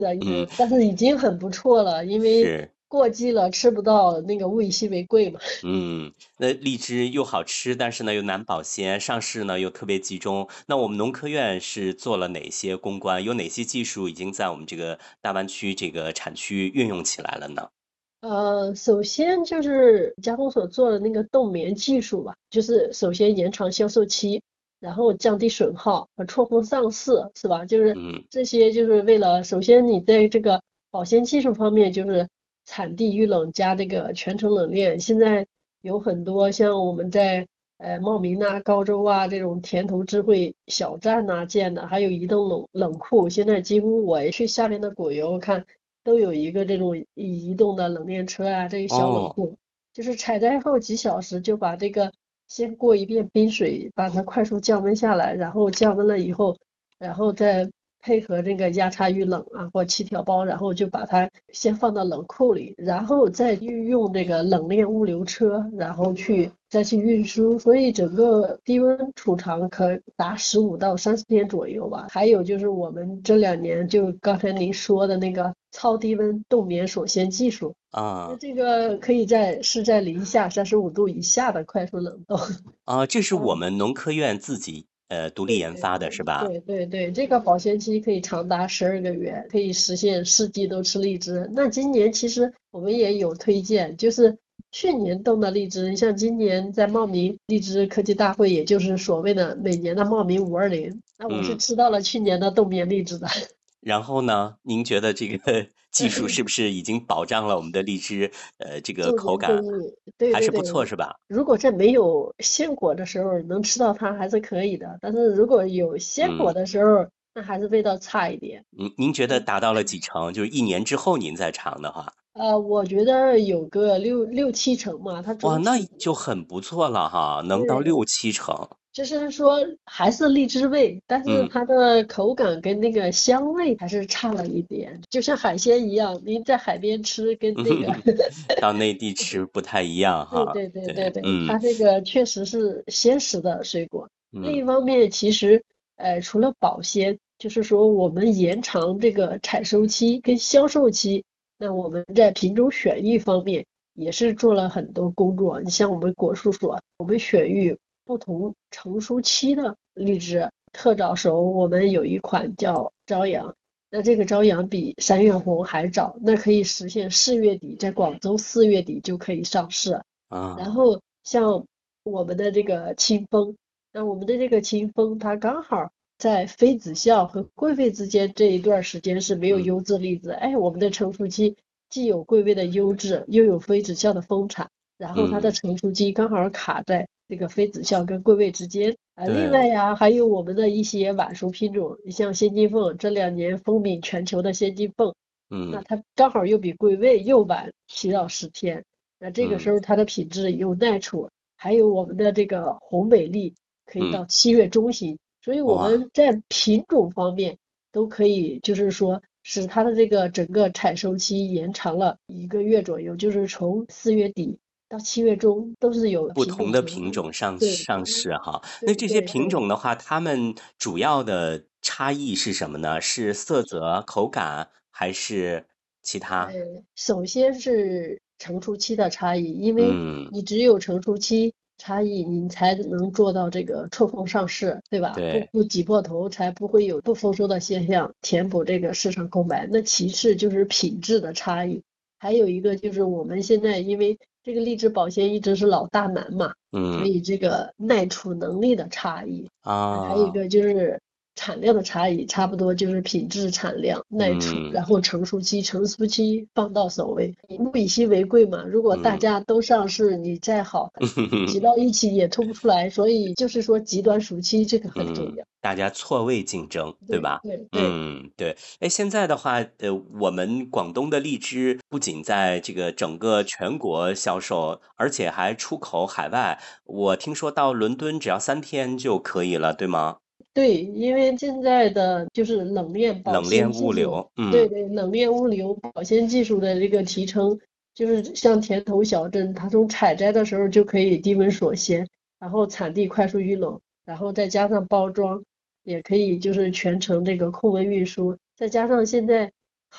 嗯， 但是已经很不错了，因为是。 过季了吃不到，那个物以稀为贵嘛。 嗯，那荔枝又好吃，但是呢又难保鲜，上市呢又特别集中。那我们农科院是做了哪些攻关？有哪些技术已经在我们这个大湾区这个产区运用起来了呢？ 首先就是加工所做的那个冻棉技术吧，就是首先延长销售期，然后降低损耗和错峰上市，是吧？就是嗯这些就是为了，首先你在这个保鲜技术方面，就是产地预冷加这个全程冷链，现在有很多像我们在茂名啊、高州啊这种田头智慧小站呐、建的，还有移动冷库，现在几乎我去下面的果园看。都有一个这种移动的冷链车啊，这个小冷哦。 库，就是采摘后几小时就把这个先过一遍冰水，把它快速降温下来，然后降温了以后，然后再配合这个压差预冷啊或气条包，然后就把它先放到冷库里，然后再运用这个冷链物流车，然后再去运输，所以整个低温储藏可达15到30天左右吧。还有就是我们这2年就刚才您说的那个超低温冻棉锁鲜技术，那啊这个可以在零下35度以下的快速冷冻。 啊，这是我嗯， 们农科院自己独立研发的是吧？ 对对对，这个保鲜期可以长达12个月，可以实现4季都吃荔枝。那今年其实我们也有推荐，就是去年冻的荔枝，像今年在茂名荔枝科技大会，也就是所谓的每年的茂名520，那我是嗯， 吃到了去年的冻棉荔枝的。 然后呢，您觉得这个技术是不是已经保障了我们的荔枝这个重口感年重育，对还是不对对。 错是吧？ 如果在没有鲜果的时候能吃到它还是可以的，但是如果有鲜果嗯。 的时候，那还是味道差一点。 您觉得达到了几成？就是1年之后您再尝的话， 我觉得有个六七成嘛，它哇， 总体那就很不错了哈，能到对， 6、7成。 就是说还是荔枝味，但是嗯， 它的口感跟那个香味还是差了一点，就像海鲜一样，您在海边吃跟那个到内地吃不太一样哈。 对对对对对， 对，它这个确实是鲜食的水果。另嗯一方面，其实除了保鲜，就是说我们延长这个采收期跟销售期，那我们在品种选育方面也是做了很多工作。你像我们果树所，我们选育不同成熟期的荔枝，特早熟，我们有一款叫朝阳。那这个朝阳比3月红还早，那可以实现4月底，在广州4月底就可以上市。然啊， 后像我们的这个清风，那我们的这个清风，它刚好在非子孝和贵妃之间这一段时间是没有嗯优质栗子，哎，我们的成熟期既有贵妃的优质，又有非子孝的丰产，然后它的嗯， 成熟期刚好卡在这个非子孝跟贵妃之间。另外对， 呀，还有我们的一些晚熟品种，你像仙金凤，这2年风靡全球的仙金凤，那嗯它刚好又比贵妃又晚7到10天。那这个时嗯候它的品质有耐储，还有我们的这个红美丽可以嗯， 到7月中旬，所以我哇。 们在品种方面都可以，就是说使它的这个整个采收期延长了1个月左右，就是从4月底到7月中都是有品不同的种存活。 品种对上市哈，那对这些对对。 品种的话，它们主要的差异是什么呢？是色泽、口感还是其他？ 首先是成熟期的差异，因为嗯， 你只有成熟期差异，你才能做到这个错峰上市，对吧？不对， 不挤破头，才不会有不丰收的现象，填补这个市场空白。那其次就是品质的差异，还有一个就是我们现在因为这个荔枝保鲜一直是老大难嘛，所嗯以这个耐储能力的差异，还有一啊， 个就是产量的差异，差不多就是品质、产量、耐储， 嗯然后成熟期放到首位，物以稀为贵嘛。如果大嗯。 家都上市，你再好，挤到一起也冲不出来。所以就是说，极端暑期这个很重嗯， 要。 大家错位竞争，对对吧？ 对对。 嗯，对。哎，现在的话，我们广东的荔枝不仅在这个整个全国销售，而且还出口海外。我听说到伦敦只要3天就可以了，对吗？ 对，因为现在的就是冷链保冷链鲜技术， 物流，嗯对对，冷链物流保鲜技术的这个提升，就是像田头小镇，它从采摘的时候就可以低温锁鲜，然后产地快速预冷，然后再加上包装，也可以就是全程这个控温运输，再加上现在